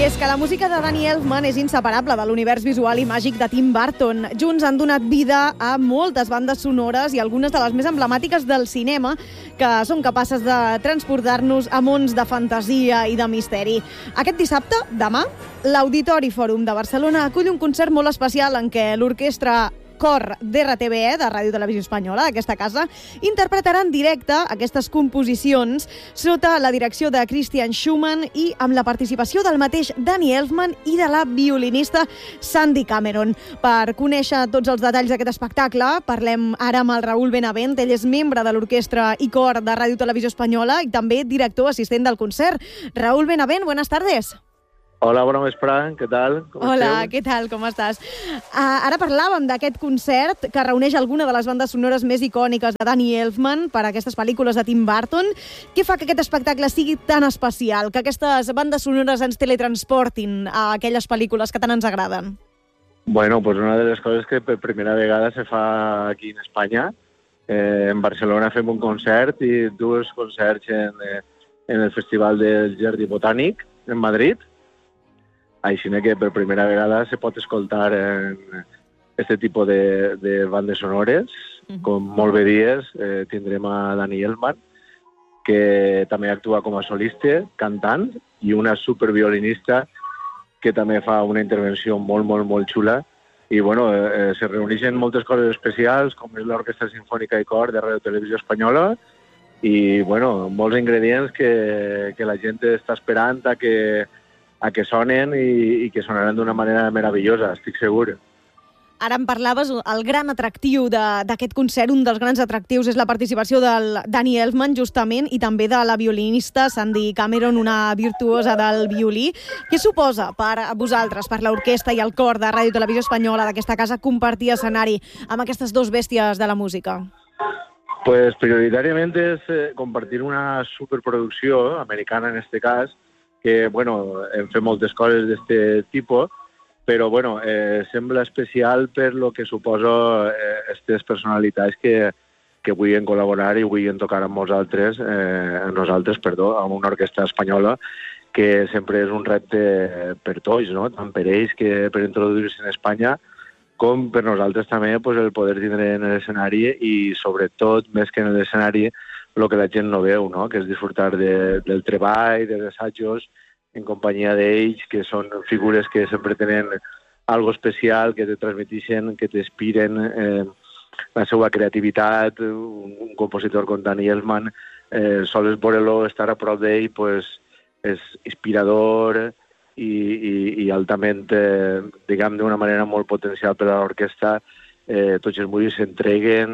és que la música de Danny Elfman és inseparable de l'univers visual i màgic de Tim Burton. Junts han donat vida a moltes bandes sonores i algunes de les més emblemàtiques del cinema que són capaces de transportar-nos a mons de fantasia i de misteri. Aquest dissabte, demà, l'Auditori Fòrum de Barcelona acull un concert molt especial en què l'orquestra Cor d'RTVE, de Ràdio Televisió Espanyola, d'aquesta casa, interpretarà en directe aquestes composicions sota la direcció de Christian Schumann i amb la participació del mateix Danny Elfman i de la violinista Sandy Cameron. Per conèixer tots els detalls d'aquest espectacle, parlem ara amb el Raúl Benavent. Ell és membre de l'orquestra i cor de Ràdio Televisió Espanyola i també director assistent del concert. Raúl Benavent, buenas tardes. Hola, bona vesprada, què tal? Hola, què tal, com estàs? Ara parlàvem d'aquest concert que reuneix alguna de les bandes sonores més icòniques de Danny Elfman per a aquestes pel·lícules de Tim Burton. Què fa que aquest espectacle sigui tan especial, que aquestes bandes sonores ens teletransportin a aquelles pel·lícules que tant ens agraden? Bueno, pues una de les coses que per primera vegada se fa aquí en Espanya. En Barcelona fem un concert i dos concerts en el Festival del Jardí Botànic, en Madrid. Així que per primera vegada se pot escoltar aquest tipus de bandes sonores. Com molt bé dies, tindrem a Danny Elfman, que també actua com a solista, cantant, i una superviolinista que també fa una intervenció molt xula. I bueno, se reuneixen moltes coses especials, com és l'Orquestra Simfònica i Cor de Ràdio Televisió Espanyola, i bueno, molts ingredients que la gent està esperant a que sonen i que sonaran d'una manera meravellosa, estic segur. Ara em parlaves, el gran atractiu d'aquest concert, un dels grans atractius és la participació del Danny Elfman, justament, i també de la violinista Sandy Cameron, una virtuosa del violí. Què suposa per a vosaltres, per l'orquestra i el cor de Ràdio Televisió Espanyola d'aquesta casa, compartir escenari amb aquestes dos bèsties de la música? Pues prioritàriament és compartir una superproducció, americana en este cas, que, bueno, hem fet moltes coses d'aquest tipus, però, bueno, sembla especial per lo que suposa aquestes personalitats que vulguin col·laborar i vulguin tocar amb nosaltres, amb una orquestra espanyola, que sempre és un repte per tots, no? Tant per ells que per introduir-se en Espanya, com per nosaltres també pues, el poder tindre en l'escenari i, sobretot, més que en l'escenari, el que la gent no veu, no? Que és disfrutar del treball, dels assajos, en companyia d'ells, que són figures que sempre tenen algo especial, que te transmetixen, que t'inspiren la seva creativitat. Un compositor com Danny Elfman, sols veure-lo, estar a prop d'ell, pues, és inspirador i altament, diguem, d'una manera molt potencial per a l'orquestra. Tots els músics s'entreguen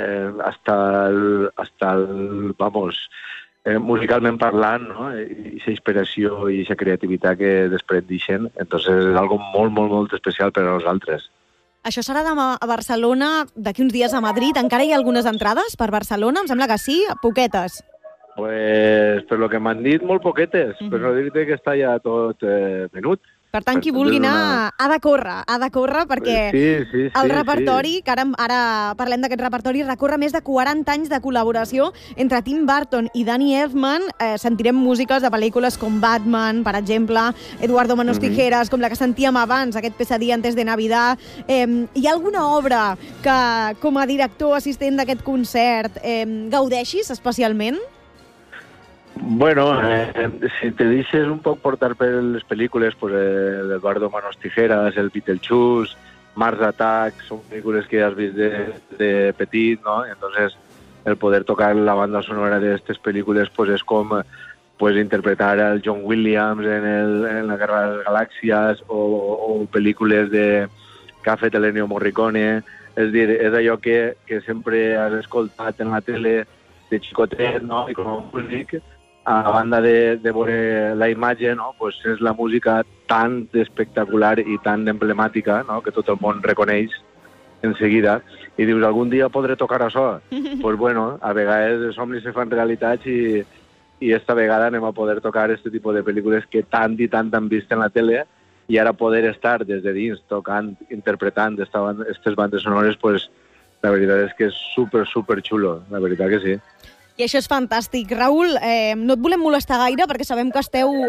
musicalment parlant, no? I aquesta inspiració i aquesta creativitat que desprendixen. Entonces és algo molt especial per a nosaltres. Això serà demà a Barcelona, d'aquí uns dies a Madrid. Encara hi ha algunes entrades per Barcelona? Em sembla que sí, poquetes. Pues, per lo que m'han dit, molt poquetes, però no dir-te que està ja tot venut. Per tant, qui vulgui anar ha de córrer perquè el repertori, que ara parlem d'aquest repertori, recorre més de 40 anys de col·laboració entre Tim Burton i Danny Elfman. Sentirem músiques de pel·lícules com Batman, per exemple, Eduardo Manos Tijeras, com la que sentíem abans, aquest Pesadilla antes de Navidad. Hi ha alguna obra que, com a director assistent d'aquest concert, gaudeixis especialment? Bueno, si te deixes un poc portar per les pel·lícules, pues, Eduardo Manos Tijeras, el Beetlejuice, Mars Attack, són pel·lícules que has vist de petit, ¿no? Entonces, el poder tocar la banda sonora d'aquestes pel·lícules pues, és com pues, interpretar el John Williams en la Guerra de les Galàxies o pel·lícules que ha fet l'Ennio Morricone. És dir, és allò que sempre has escoltat en la tele de xicotet, no? I com a músic, a banda de veure la imatge, no? Pues és la música tan espectacular i tan emblemàtica, no? Que tot el món reconeix en seguida. I dius, algun dia podré tocar això? Pues bueno, a vegades els somnis se fan realitats i esta vegada anem a poder tocar aquest tipus de pel·lícules que tant i tant han vist en la tele i ara poder estar des de dins tocant, interpretant aquestes bandes sonores, pues la veritat és que és super xulo, la veritat que sí. I això és fantàstic. Raül, no et volem molestar gaire perquè sabem que esteu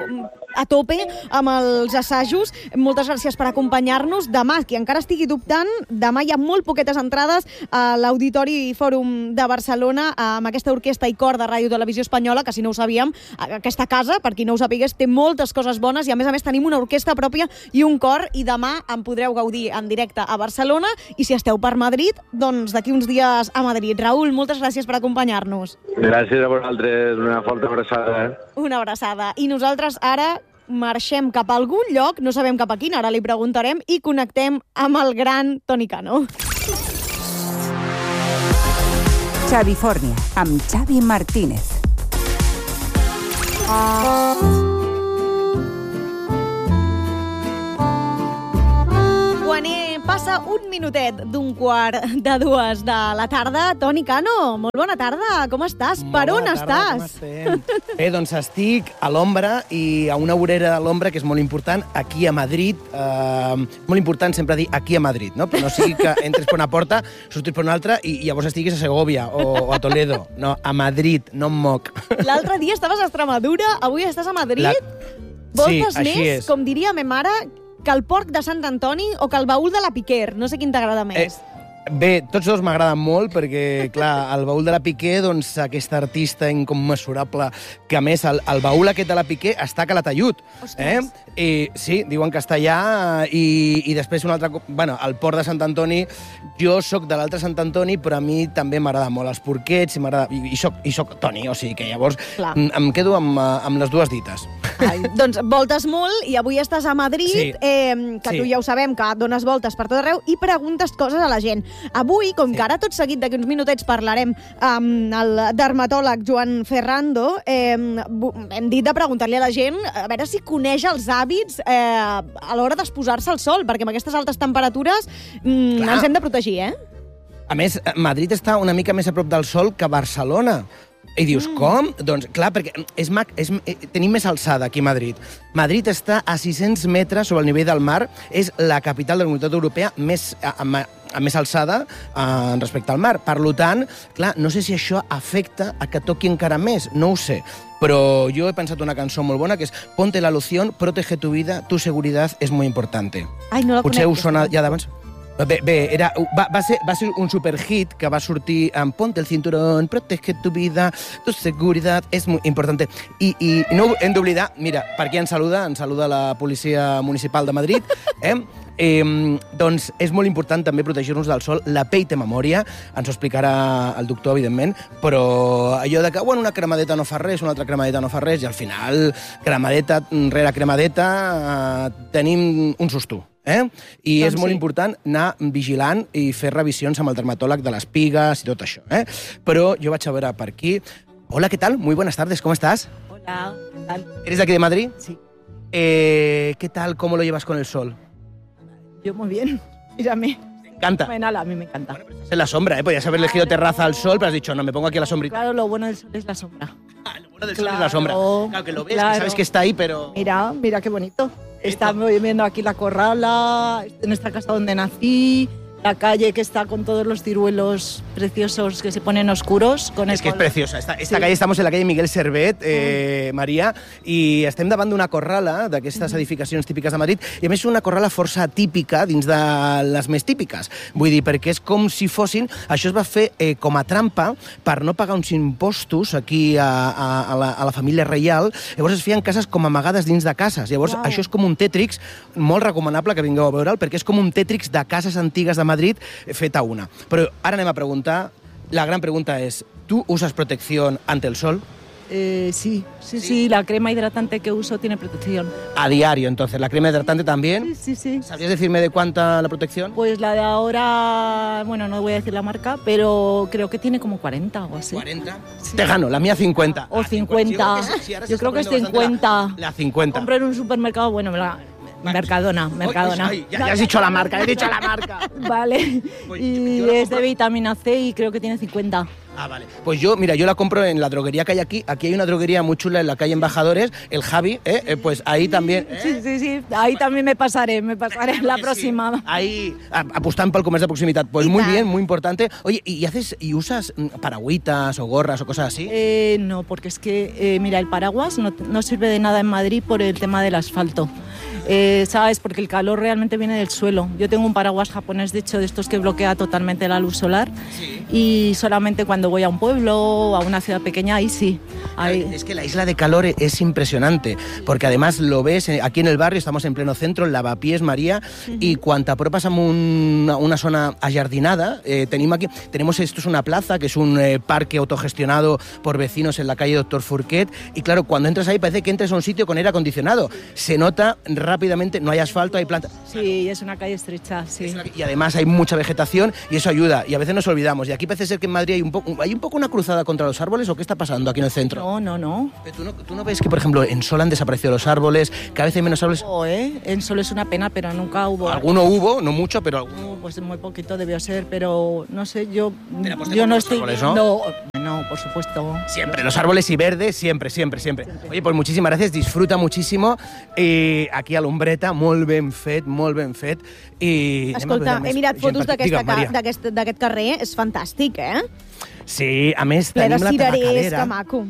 a tope amb els assajos. Moltes gràcies per acompanyar-nos. Demà, qui encara estigui dubtant, demà hi ha molt poquetes entrades a l'Auditori Fòrum de Barcelona amb aquesta orquestra i cor de Ràdio Televisió Espanyola, que si no ho sabíem, aquesta casa, per qui no ho sapigués, té moltes coses bones i a més tenim una orquestra pròpia i un cor, i demà en podreu gaudir en directe a Barcelona, i si esteu per Madrid, doncs d'aquí uns dies a Madrid. Raül, moltes gràcies per acompanyar-nos. Gràcies a vosaltres, una forta abraçada. Una abraçada. I nosaltres ara marxem cap a algun lloc, no sabem cap a quin, ara li preguntarem, i connectem amb el gran Toni Cano. Xavifòrnia, amb Xavi Martínez. Quan passa un minutet d'un quart de 2 de la tarda, Toni Cano, molt bona tarda, com estàs? Per on estàs? Doncs estic a l'ombra i a una vorera de l'ombra, que és molt important, aquí a Madrid. Molt important sempre dir aquí a Madrid, no? Però no sigui que entres per una porta, surtis per una altra i llavors estiguis a Segovia o a Toledo. No, a Madrid, no em moc. L'altre dia estaves a Extremadura, avui estàs a Madrid. Voltes sí, més, com diria ma mare, que el porc de Sant Antoni o que el baúl de la Piquer. No sé quin t'agrada més. Bé, tots dos m'agraden molt perquè, clar, el baúl de la Piquer, doncs aquesta artista incommensurable, que a més el baúl aquest de la Piquer està a Calatayud. Sí, diuen que està allà i després un altre... Bueno, el port de Sant Antoni, jo sóc de l'altre Sant Antoni, però a mi també m'agrada molt els porquets i soc Toni, o sigui que llavors em quedo amb les dues dites. Doncs voltes molt i avui estàs a Madrid, que tu ja ho sabem, que dones voltes per tot arreu i preguntes coses a la gent. Avui, com que ara tot seguit d'aquí uns minutets parlarem amb el dermatòleg Joan Ferrando, hem dit de preguntar-li a la gent a veure si coneix els hàbits a l'hora d'exposar-se al sol, perquè amb aquestes altes temperatures ens hem de protegir, A més, Madrid està una mica més a prop del sol que Barcelona. I dius, com? Doncs, clar, perquè tenim més alçada aquí a Madrid. Madrid està a 600 metres sobre el nivell del mar. És la capital de la Comunitat Europea amb més alçada respecte al mar. Per tant, clar, no sé si això afecta a que toqui encara més, no ho sé. Però jo he pensat una cançó molt bona que és Ponte la loción, protege tu vida, tu seguridad es muy importante. Ai, no la Potser conec. us sona ja d'abans? Bé, va ser un superhit que va sortir amb Ponte el cinturón, protege tu vida, tu seguridad és molt important. I no hem d'oblidar, mira, per aquí ens saluda la policia municipal de Madrid, doncs és molt important també protegir-nos del sol. La pell té memòria, ens ho explicarà el doctor, evidentment, però allò de que una cremadeta no fa res, una altra cremadeta no fa res, i al final, cremadeta rere cremadeta, tenim un susto. I és molt important anar vigilant i fer revisions amb el dermatòleg de les pigues i tot això. Però jo vaig a veure per aquí. Hola, ¿qué tal? Muy buenas tardes, ¿cómo estás? Hola, ¿qué tal? ¿Eres de aquí de Madrid? Sí. ¿Qué tal? ¿Cómo lo llevas con el sol? Yo muy bien. Mírame. ¿Te encanta? Fenomenal, a mí me encanta. Bueno, pero estás en la sombra, Podías haber elegido terraza al sol, pero has dicho, no, me pongo aquí a la sombrita. Claro, lo bueno del sol es la sombra. Lo bueno del sol es la sombra. Claro, que lo ves, que sabes que está ahí, pero... Mira qué bonito. Estamos viendo aquí la Corrala, en esta casa donde nací, la calle que está con todos los ciruelos preciosos que se ponen oscuros. És que és preciosa. Esta calle, estamos en la calle Miguel Servet, Maria, i estem davant d'una corrala, d'aquestes edificacions típiques de Madrid, i a més és una corrala força típica dins de les més típiques. Vull dir, perquè és com si fossin... Això es va fer com a trampa per no pagar uns impostos aquí a la família reial. Llavors es feien cases com amagades dins de cases. Llavors això és com un Tètrix, molt recomanable que vingueu a veure'l, perquè és com un Tètrix de cases antigues de Madrid feta una. Però ara anem a preguntar, la gran pregunta és, ¿tú usas protección ante el sol? Sí, la crema hidratante que uso tiene protección. A diario, entonces, ¿la crema hidratante también? Sí. ¿Sabrías decirme de cuánta la protección? Pues la de ahora, bueno, no voy a decir la marca, pero creo que tiene como 40 o así. ¿40? Sí. Te gano, la mía 50. O 50. Yo creo que es 50. La 50. Compro en un supermercado, bueno, Mercadona. Ay, ya has dicho la marca, he dicho la marca. Vale. Pues Y yo la es de compro- vitamina C y creo que tiene 50. Ah, vale. Pues yo la compro en la droguería que hay aquí. Aquí hay una droguería muy chula en la calle Embajadores, el Javi, pues ahí también... Sí. Ahí también me pasaré la Sí, próxima. sí. Ahí, apostant pel comerç de proximitat. Pues I muy tant. bien, muy importante. Oye, ¿y usas paragüitas o gorras o cosas así? No, porque es que, mira, el paraguas no sirve de nada en Madrid por el tema del asfalto. ¿Sabes? Porque el calor realmente viene del suelo. Yo tengo un paraguas japonés, de hecho, de estos que bloquea totalmente la luz solar. Sí. Y solamente cuando voy a un pueblo o a una ciudad pequeña, ahí sí. Ahí. Es que la isla de calor es impresionante, porque además lo ves aquí en el barrio, estamos en pleno centro, el Lavapiés María, y cuanta propas amb una zona ajardinada, tenemos esto es una plaza, que es un parque autogestionado por vecinos en la calle Doctor Fourquet, y claro, cuando entras ahí parece que entras a un sitio con aire acondicionado, se nota rápidamente, no hay asfalto, hay plantas. Sí, es una calle estrecha, sí. Y además hay mucha vegetación y eso ayuda, y a veces nos olvidamos, y aquí parece ser que en Madrid hay un poco una cruzada contra los árboles, ¿o qué está pasando aquí en el centro? No. Pero ¿Tú no ves que, por ejemplo, en Sol han desaparecido los árboles, cada vez hay menos árboles? En Sol es una pena, pero nunca hubo. Alguno hubo, no mucho, pero alguno. Pues muy poquito debió ser, pero no sé, yo Pero apuesta no por los estoy árboles, viendo... No, por supuesto. Siempre, los árboles y verdes, siempre. Oye, pues muchísimas gracias, disfruta muchísimo. Aquí a l'ombreta, molt ben fet. I Escolta, he mirat fotos Digue'm, Maria. d'aquest carrer, és fantàstic, eh? Sí, a més Ple de tenim la cirerers, tabacalera. que maco.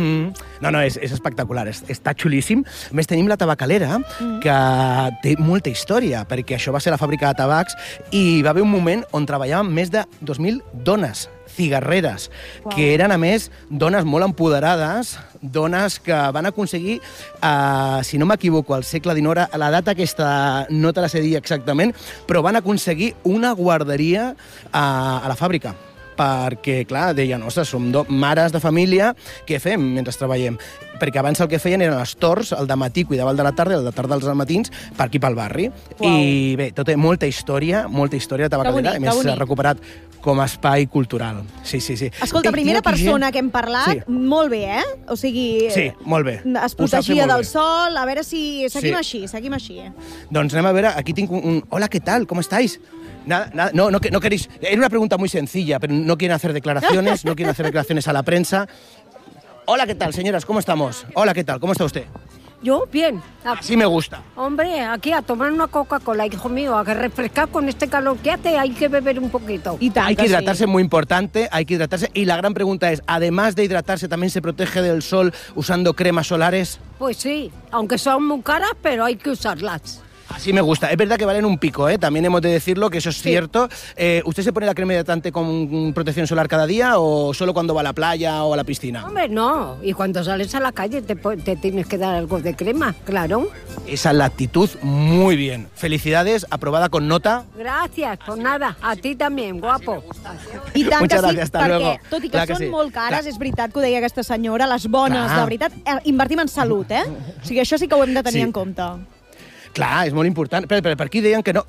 No, és espectacular, està xulíssim. A més, tenim la tabacalera, que té molta història, perquè això va ser la fàbrica de tabacs i va haver un moment on treballaven més de 2.000 dones cigarreres, que eren, a més, dones molt empoderades, dones que van aconseguir, si no m'equivoco, al segle XIX, la data aquesta no te la sé dir exactament, però van aconseguir una guarderia a la fàbrica. Perquè, clar, deien, ostres, som mares de família, què fem mentre treballem? Perquè abans el que feien eren els torns, el de matí cuidaven de la tarda, el de tarda els matins, per aquí pel barri. Uau. I bé, tot molta història de tabacalera, a més s'ha recuperat com a espai cultural. Sí. Escolta, primera persona que hem parlat, Sí. molt bé, eh? O sigui, Sí, molt bé. es Ho sap fer protegia molt del bé. sol, a veure si seguim Sí. així. Doncs anem a veure, aquí tinc un... Hola, ¿qué tal? ¿Cómo estáis? Nada, no queréis... Era una pregunta muy sencilla, pero no quieren hacer declaraciones, a la prensa. Hola, ¿qué tal, señoras? ¿Cómo estamos? Hola, ¿qué tal? ¿Cómo está usted? Yo, bien. Así me gusta. Hombre, aquí a tomar una Coca-Cola, hijo mío, a que refrescar con este calor que hace, hay que beber un poquito. I tant Hay que sí. hidratarse, muy importante, hay que hidratarse. Y la gran pregunta es, además de hidratarse, ¿también se protege del sol usando cremas solares? Pues sí, aunque son muy caras, pero hay que usarlas. Así me gusta. Es verdad que valen un pico, ¿eh? También hemos de decirlo, que eso es cierto. ¿Usted se pone la crema hidratante con protección solar cada día o solo cuando va a la playa o a la piscina? Hombre, no. Y cuando sales a la calle te tienes que dar algo de crema, claro. Esa es la actitud, muy bien. Felicidades, aprobada con nota. Gracias, pues nada, a ti también, guapo. I tant Muchas que sí, gracias, hasta perquè, luego. tot i que Clar que són sí. molt cares, Clar. és veritat que ho deia aquesta senyora, les bones, Clar. de veritat, invertim en salut, eh? O sigui, això sí que ho hem de tenir Sí. en compte. Clar, és molt important. Pero per aquí deien que no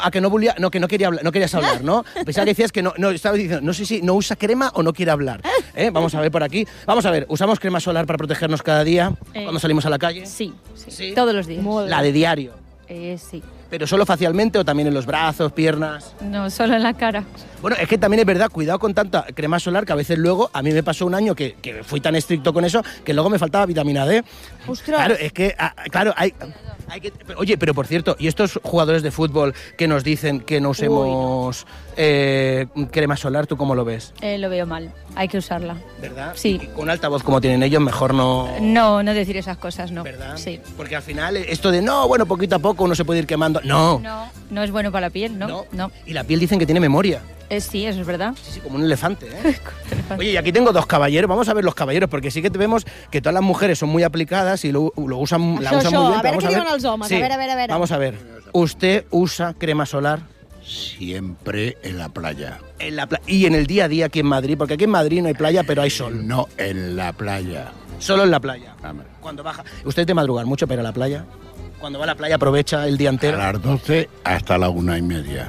querías hablar, ¿no? Pensaba que decías que no, estaba diciendo, no sé si no usa crema o no quiere hablar. Vamos a ver por aquí. Vamos a ver, ¿usamos crema solar para protegernos cada día cuando salimos a la calle? Sí, ¿Sí? todos los días. La de diario. Sí. ¿Pero solo facialmente o también en los brazos, piernas? No, solo en la cara. Bueno, es que también es verdad, cuidado con tanta crema solar, que a veces luego, a mí me pasó un año que fui tan estricto con eso, que luego me faltaba vitamina D. Ostras. Claro, es que, hay que... Oye, pero por cierto, ¿y estos jugadores de fútbol que nos dicen que no usemos crema solar, tú cómo lo ves? Lo veo mal. Hay que usarla. ¿Verdad? Sí. Y con altavoz como tienen ellos, mejor no... No decir esas cosas, no. ¿Verdad? Sí. Porque al final esto de, no, bueno, poquito a poco uno se puede ir quemando. No. No es bueno para la piel, ¿no? Y la piel dicen que tiene memoria. Sí, eso es verdad. Sí, como un elefante, ¿eh? Oye, y aquí tengo dos caballeros. Vamos a ver los caballeros, porque sí que vemos que todas las mujeres son muy aplicadas y lo usan, la Això, usan això, muy bien. a veure què diuen els homes. Sí, A veure. Vamos a ver. ¿Usted usa crema solar? Siempre en la playa. Y en el día a día aquí en Madrid, porque aquí en Madrid no hay playa, pero hay sol. No, en la playa. Solo en la playa. Hombre. Cuando baja. ¿Usted es de madrugar mucho para ir a la playa? Cuando va a la playa aprovecha el día A entero. las 12 hasta la 1:30.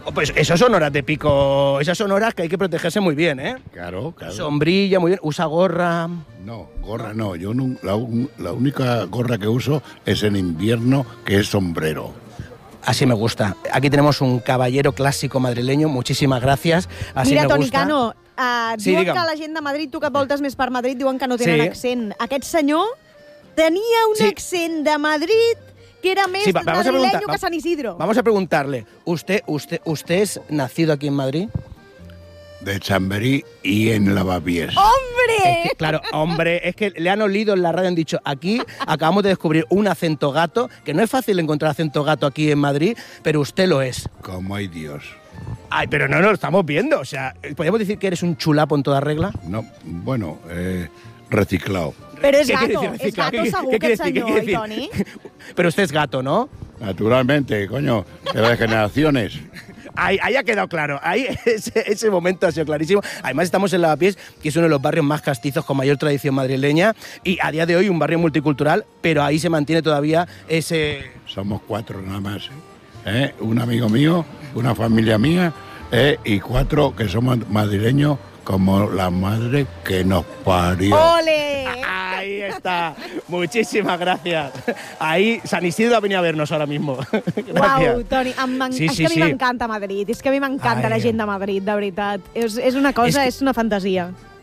Pues esas son horas de pico, esas son horas que hay que protegerse muy bien, ¿eh? Claro, claro. Sombrilla, muy bien, usa gorra. No, gorra no. Yo la única gorra que uso es en invierno, que es sombrero. Así me gusta. Aquí tenemos un caballero clásico madrileño, muchísimas gracias. Así Mira, me Toni gusta. Cano, Sí, diuen digue'm. que la gent de Madrid, tu que voltes més per Madrid, diuen que no tenen Sí. accent. Aquest senyor tenia un Sí. accent de Madrid que era més Sí, vamos a madrileño preguntar- que San Isidro. Vamos a preguntarle, ¿usted es nacido aquí en Madrid? De Chamberí y en Lavapiés. ¡Hombre! Es que, claro, hombre, es que le han olido en la radio, han dicho, aquí acabamos de descubrir un acento gato, que no es fácil encontrar acento gato aquí en Madrid, pero usted lo es. Como hay Dios. Ay, pero no lo estamos viendo, o sea, ¿podemos decir que eres un chulapo en toda regla? No, bueno, reciclado. Però és ¿Qué quiere gato, decir és gato ¿Qué segur quiere aquest decir? ¿Qué senyor, quiere oi, decir? Toni? Pero usted es gato, ¿no? Naturalmente, coño, de las generaciones. Ahí ha quedado claro, ahí ese momento ha sido clarísimo. Además estamos en Lavapiés, que es uno de los barrios más castizos con mayor tradición madrileña y a día de hoy un barrio multicultural, pero ahí se mantiene todavía ese... Somos 4 nada más. Un amigo mío, una familia mía y 4 que somos madrileños como la madre que nos parió. Ole! Ahí está, muchísimas gracias. Ahí San Isidro ha venido a vernos ahora mismo. Gracias. Uau, Toni, Sí, és sí, que a mi sí. m'encanta Madrid, és que a mi m'encanta Ai. la gent de Madrid, de veritat. És una cosa, És que- és una fantasia.